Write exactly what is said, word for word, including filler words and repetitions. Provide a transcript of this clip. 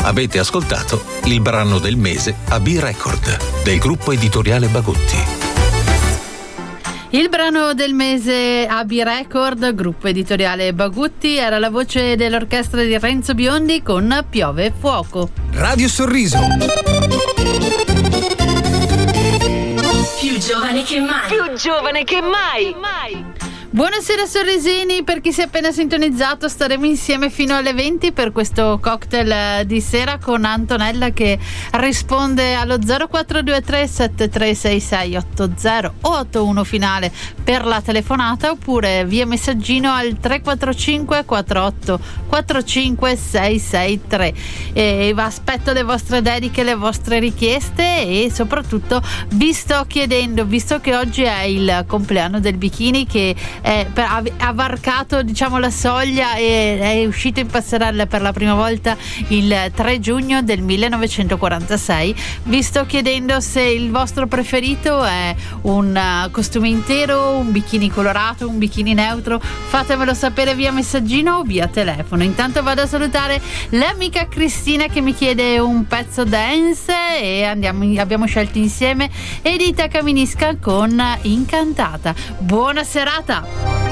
Avete ascoltato il brano del mese a B-Record del gruppo editoriale Bagutti. Il brano del mese a B-Record, gruppo editoriale Bagutti, era la voce dell'orchestra di Renzo Biondi con Piove Fuoco. Radio Sorriso. Più giovane che mai. Più giovane che mai. Che mai. Buonasera sorrisini, per chi si è appena sintonizzato staremo insieme fino alle venti per questo cocktail di sera con Antonella che risponde allo zero quattro due tre sette tre sei sei otto zero o otto uno finale per la telefonata, oppure via messaggino al tre quattro cinque quattro otto quattro cinque sei sei tre. E aspetto le vostre dediche, le vostre richieste e soprattutto vi sto chiedendo, visto che oggi è il compleanno del bikini che è, per, ha, ha varcato diciamo la soglia e è uscito in passerella per la prima volta il tre giugno del millenovecentoquarantasei, vi sto chiedendo se il vostro preferito è un uh, costume intero, un bikini colorato, un bikini neutro. Fatemelo sapere via messaggino o via telefono. Intanto vado a salutare l'amica Cristina che mi chiede un pezzo dance e andiamo, abbiamo scelto insieme Edita Caminisca con Incantata. Buona serata.